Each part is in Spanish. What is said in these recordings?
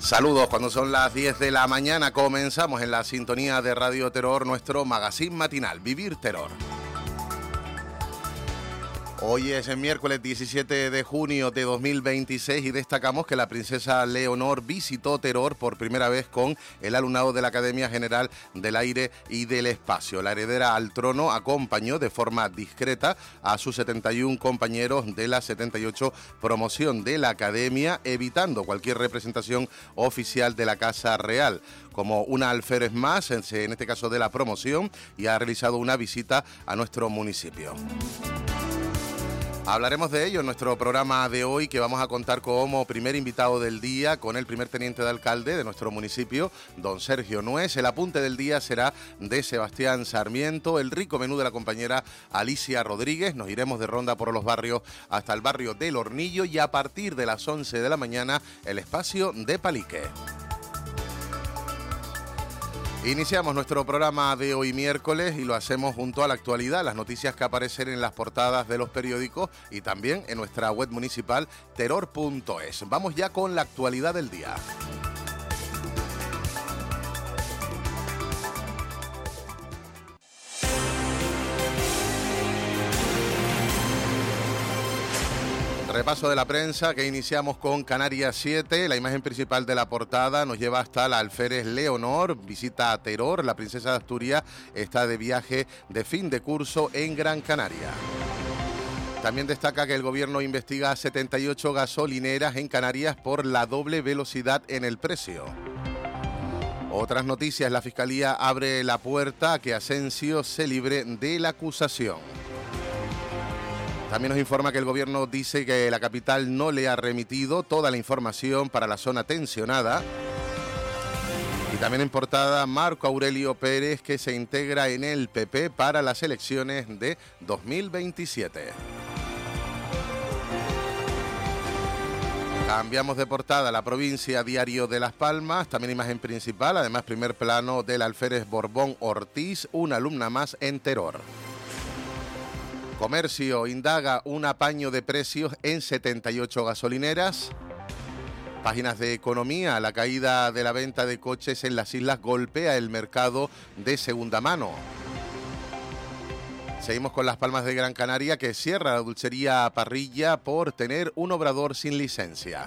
Saludos, cuando son las 10 de la mañana comenzamos en la sintonía de Radio Terror nuestro magazine matinal, Vivir Terror. Hoy es el miércoles 17 de junio de 2026 y destacamos que la princesa Leonor visitó Terror por primera vez con el alumnado de la Academia General del Aire y del Espacio. La heredera al trono acompañó de forma discreta a sus 71 compañeros de la 78 promoción de la Academia, evitando cualquier representación oficial de la Casa Real. Como una alférez más, en este caso de la promoción, y ha realizado una visita a nuestro municipio. Hablaremos de ello en nuestro programa de hoy, que vamos a contar como primer invitado del día con el primer teniente de alcalde de nuestro municipio, don Sergio Nuez. El apunte del día será de Sebastián Sarmiento, el rico menú de la compañera Alicia Rodríguez. Nos iremos de ronda por los barrios hasta el barrio del Hornillo y a partir de las 11 de la mañana el espacio de Palique. Iniciamos nuestro programa de hoy miércoles y lo hacemos junto a la actualidad, las noticias que aparecen en las portadas de los periódicos y también en nuestra web municipal terror.es. Vamos ya con la actualidad del día. Repaso de la prensa que iniciamos con Canarias 7. La imagen principal de la portada nos lleva hasta la alférez Leonor, visita a Terror. La princesa de Asturias está de viaje de fin de curso en Gran Canaria. También destaca que el gobierno investiga 78 gasolineras en Canarias por la doble velocidad en el precio. Otras noticias, la Fiscalía abre la puerta a que Asensio se libre de la acusación. También nos informa que el gobierno dice que la capital no le ha remitido toda la información para la zona tensionada. Y también en portada, Marco Aurelio Pérez, que se integra en el PP para las elecciones de 2027. Cambiamos de portada, la provincia, Diario de Las Palmas, también imagen principal, además primer plano del alférez Borbón Ortiz, una alumna más en Terror. Comercio indaga un apaño de precios en 78 gasolineras. Páginas de economía, la caída de la venta de coches en las islas golpea el mercado de segunda mano. Seguimos con Las Palmas de Gran Canaria, que cierra la dulcería Parrilla por tener un obrador sin licencia.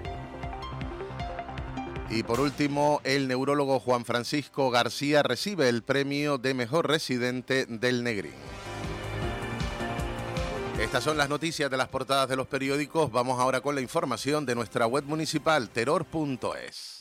Y por último, el neurólogo Juan Francisco García recibe el premio de mejor residente del Negrín. Estas son las noticias de las portadas de los periódicos. Vamos ahora con la información de nuestra web municipal, terror.es.